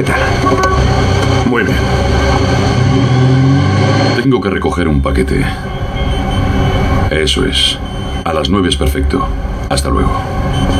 ¿Qué tal? Muy bien. Tengo que recoger un paquete. Eso es. A las 9 es perfecto. Hasta luego.